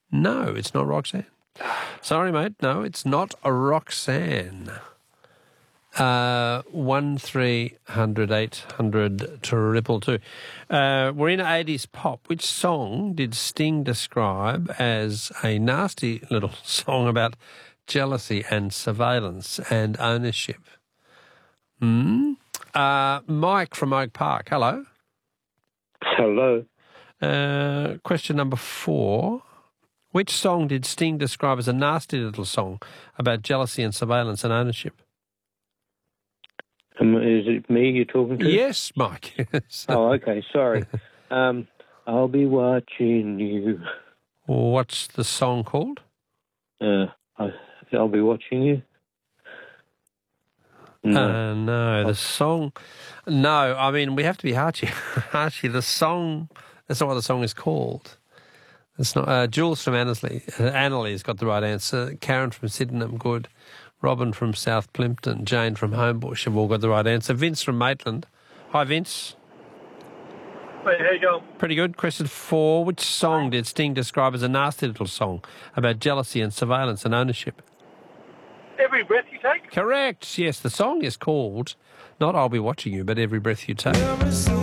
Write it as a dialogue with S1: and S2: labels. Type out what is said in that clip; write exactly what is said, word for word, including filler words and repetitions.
S1: No, it's not Roxanne. Sorry, mate. No, it's not a Roxanne. Uh, one three hundred eight hundred triple two. Uh, we're in eighties pop. Which song did Sting describe as a nasty little song about jealousy and surveillance and ownership? Hmm? Uh, Mike from Oak Park. Hello.
S2: Hello.
S1: Uh, question number four. Which song did Sting describe as a nasty little song about jealousy and surveillance and ownership?
S2: Um, is it me you're talking to?
S1: Yes, Mike.
S2: Oh, okay. Sorry. um, I'll be watching you.
S1: What's the song called?
S2: Uh, I, I'll be watching you. No.
S1: Uh, no, the song... No, I mean, we have to be Archie. Archie, the song... That's not what the song is called. It's not... Uh, Jules from Annesley. Uh, Annalie's got the right answer. Karen from Sydenham, good. Robin from South Plimpton. Jane from Homebush have all got the right answer. Vince from Maitland. Hi, Vince.
S3: Hey, how you going?
S1: Pretty good. Question four. Which song did Sting describe as a nasty little song about jealousy and surveillance and ownership?
S3: Every Breath You Take?
S1: Correct. Yes, the song is called not I'll Be Watching You, but Every Breath You Take.